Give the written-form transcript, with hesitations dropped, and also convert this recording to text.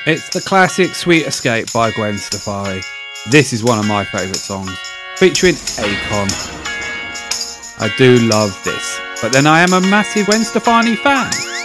It's the classic Sweet Escape by Gwen Stefani. This is one of my favourite songs, featuring Akon. I do love this, but then I am a massive Gwen Stefani fan.